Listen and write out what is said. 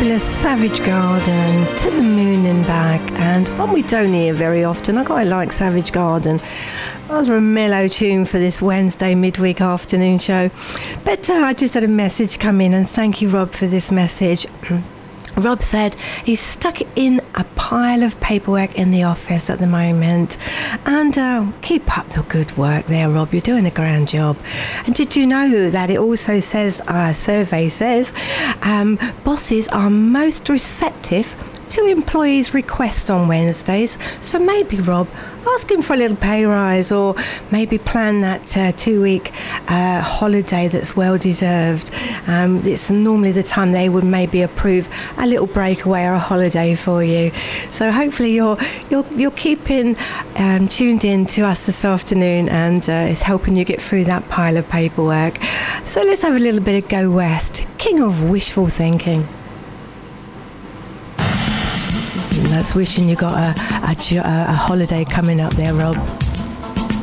fabulous Savage Garden, To the Moon and Back, and one we don't hear very often. I quite like Savage Garden. Rather a mellow tune for this Wednesday midweek afternoon show. But I just had a message come in, and thank you, Rob, for this message. Rob said he's stuck in a pile of paperwork in the office at the moment, and keep up the good work there, Rob. You're doing a grand job. And did you know that it also says, our survey says, bosses are most receptive to employees' requests on Wednesdays. So maybe, Rob, ask him for a little pay rise, or maybe plan that 2-week holiday that's well deserved. It's normally the time they would maybe approve a little breakaway or a holiday for you. So hopefully you're keeping tuned in to us this afternoon, and it's helping you get through that pile of paperwork. So let's have a little bit of Go West, King of Wishful Thinking. That's wishing you got a holiday coming up there, Rob.